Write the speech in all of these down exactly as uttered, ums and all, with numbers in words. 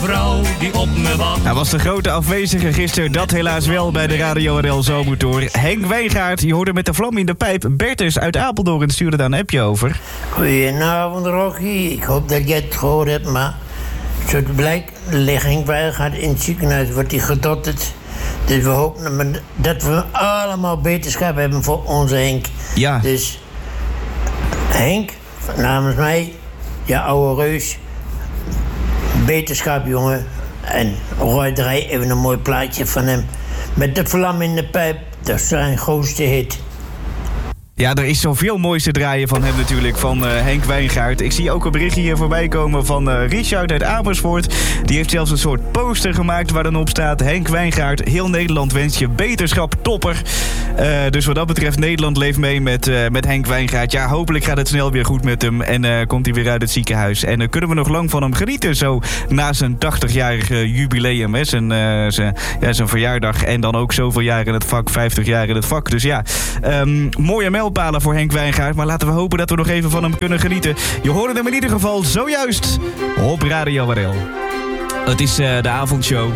vrouw die op me wacht. Hij was de grote afwezige gisteren, dat helaas wel bij de Radio R L Zomertour. Henk Wijngaard, je hoorde met de vlam in de pijp. Bertus uit Apeldoorn en stuurde daar een appje over. Goedenavond, Rocky. Ik hoop dat jij het gehoord hebt, maar zo het blijkt, ligt Henk Wijngaard in het ziekenhuis, wordt hij gedotterd. Dus we hopen dat we allemaal beterschap hebben voor onze Henk. Ja. Dus Henk, namens mij, je oude reus, beterschap, jongen. En Roy draai even een mooi plaatje van hem. Met de vlam in de pijp, dat is zijn grootste hit. Ja, er is zoveel moois te draaien van hem natuurlijk, van uh, Henk Wijngaard. Ik zie ook een berichtje hier voorbij komen van uh, Richard uit Amersfoort. Die heeft zelfs een soort poster gemaakt waar dan op staat: Henk Wijngaard, heel Nederland wenst je beterschap, topper. Uh, dus wat dat betreft, Nederland leeft mee met, uh, met Henk Wijngaard. Ja, hopelijk gaat het snel weer goed met hem en uh, komt hij weer uit het ziekenhuis. En uh, kunnen we nog lang van hem genieten, zo na zijn tachtigjarige jubileum, hè? Zijn, uh, zijn, ja, zijn verjaardag en dan ook zoveel jaar in het vak, vijftig jaar in het vak. Dus ja, um, mooie mijlpalen voor Henk Wijngaard, maar laten we hopen dat we nog even van hem kunnen genieten. Je hoorde hem in ieder geval zojuist op Radio R L. Het is uh, de avondshow.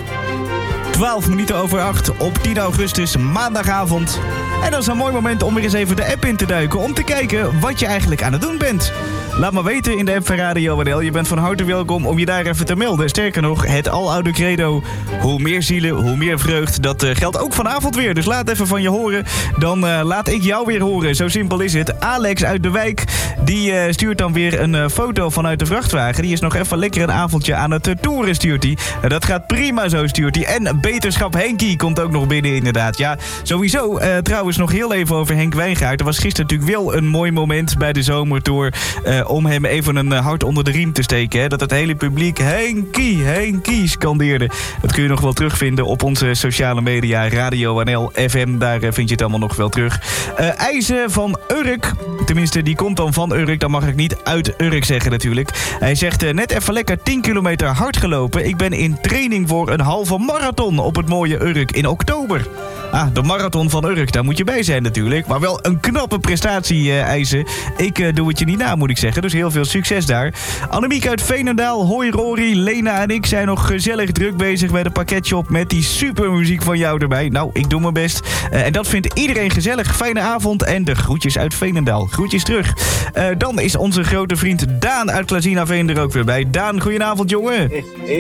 twaalf minuten over acht op tien augustus, maandagavond. En dat is een mooi moment om weer eens even de app in te duiken, om te kijken wat je eigenlijk aan het doen bent. Laat maar weten in de app van Radio R L. Je bent van harte welkom om je daar even te melden. Sterker nog, het aloude credo: hoe meer zielen, hoe meer vreugd. Dat uh, geldt ook vanavond weer. Dus laat even van je horen. Dan uh, laat ik jou weer horen. Zo simpel is het. Alex uit de wijk, die uh, stuurt dan weer een uh, foto vanuit de vrachtwagen. Die is nog even lekker een avondje aan het uh, toeren, stuurt hij. Uh, dat gaat prima zo, stuurt hij. En beterschap Henkie komt ook nog binnen, inderdaad. Ja, sowieso. Uh, trouwens, nog heel even over Henk Wijngaard. Er was gisteren natuurlijk wel een mooi moment bij de Zomertour Uh, om hem even een hart onder de riem te steken. Hè? Dat het hele publiek Henkie, Henkie scandeerde. Dat kun je nog wel terugvinden op onze sociale media. Radio N L, F M, daar vind je het allemaal nog wel terug. Uh, IJzen van Urk. Tenminste, die komt dan van Urk. Dan mag ik niet uit Urk zeggen natuurlijk. Hij zegt uh, net even lekker tien kilometer hard gelopen. Ik ben in training voor een halve marathon op het mooie Urk in oktober. Ah, de marathon van Urk, daar moet je bij zijn natuurlijk. Maar wel een knappe prestatie, uh, IJzen. Ik uh, doe het je niet na, moet ik zeggen. Dus heel veel succes daar. Annemiek uit Veenendaal, hoi Rory, Lena en ik zijn nog gezellig druk bezig bij de pakketshop met die supermuziek van jou erbij. Nou, ik doe mijn best. Uh, en dat vindt iedereen gezellig. Fijne avond en de groetjes uit Veenendaal. Groetjes terug. Uh, dan is onze grote vriend Daan uit Klazinaveen er ook weer bij. Daan, goedenavond, jongen.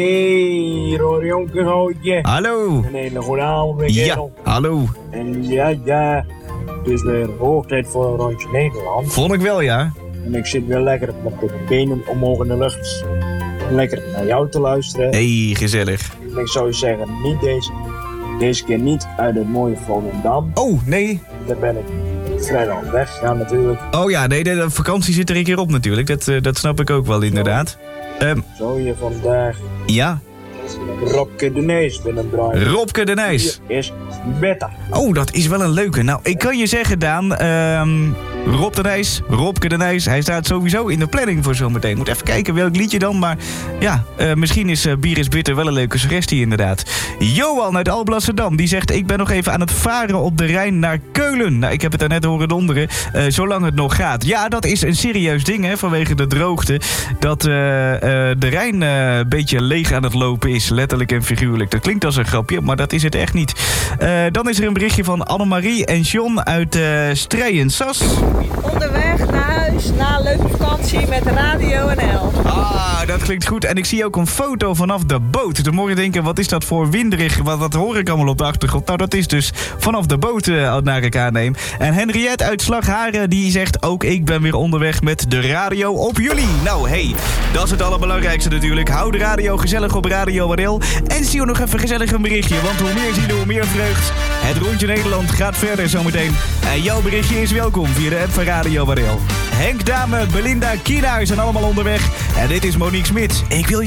Hey, Rory Jonkerhoutje. Hallo. Een hele goede avond, ja, hallo. En ja, ja, het is weer hoog tijd voor een rondje Nederland. Vond ik wel, ja. En ik zit weer lekker met de benen omhoog in de lucht. Lekker naar jou te luisteren. Hey, gezellig. En ik zou je zeggen, niet deze, deze keer niet uit het mooie Volendam. Oh, nee. Daar ben ik vrijdag weggegaan natuurlijk. Oh ja, nee, de, de vakantie zit er een keer op natuurlijk. Dat, uh, dat snap ik ook wel, inderdaad. Um, zou je vandaag... Ja. Robke de Nijs binnendraaien. Robke de Nijs. Hier is Betta. Oh, dat is wel een leuke. Nou, ik kan je zeggen, Daan, um, Rob de Nijs, Robke de Nijs, hij staat sowieso in de planning voor zometeen. Moet even kijken welk liedje dan, maar ja, uh, misschien is uh, Bier is Bitter wel een leuke suggestie inderdaad. Johan uit Alblasserdam, die zegt: ik ben nog even aan het varen op de Rijn naar Keulen. Nou, ik heb het daar net horen donderen, uh, zolang het nog gaat. Ja, dat is een serieus ding, hè, vanwege de droogte, dat uh, uh, de Rijn uh, een beetje leeg aan het lopen is, letterlijk en figuurlijk. Dat klinkt als een grapje, maar dat is het echt niet. Uh, dan is er een berichtje van Annemarie en John uit uh, Strijen-Sas. Onderweg naar huis, na een leuke vakantie met Radio N L. Ah, dat klinkt goed. En ik zie ook een foto vanaf de boot. Dan moet je denken, wat is dat voor winderig? Wat, wat hoor ik allemaal op de achtergrond? Nou, dat is dus vanaf de boot, uh, naar ik aanneem. En Henriette uit Slagharen, die zegt: ook ik ben weer onderweg met de radio op jullie. Nou, hey, dat is het allerbelangrijkste natuurlijk. Hou de radio gezellig op Radio R L. En zie je nog even gezellig een berichtje. Want hoe meer zielen, hoe meer vreugd. Het rondje Nederland gaat verder zometeen. En jouw berichtje is welkom via de app van Radio R L. Henk Dame, Belinda, Kina zijn allemaal onderweg. En dit is Monique Smit. Ik wil je